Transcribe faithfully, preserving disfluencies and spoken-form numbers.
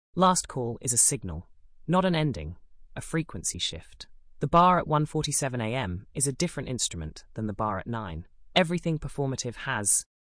Last call is a signal, not an ending, a frequency shift. The bar at one forty-seven a m is a different instrument than the bar at nine. Everything performative has